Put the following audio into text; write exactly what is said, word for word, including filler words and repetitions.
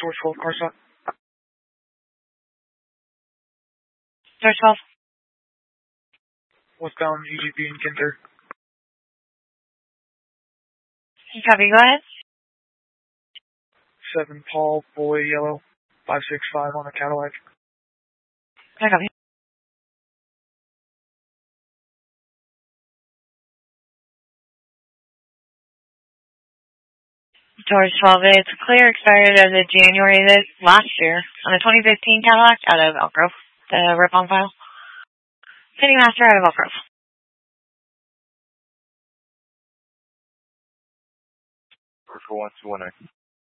George twelve, car stop. George twelve. Westbound E G P in Kinter. Copy, go ahead. seven Paul, boy, yellow, five six five on a Cadillac. I copy. George twelve, it's clear, expired as of January this last year on a twenty fifteen Cadillac out of Elk Grove. The rip on file. City Master out of Elk Grove. For one two one nine.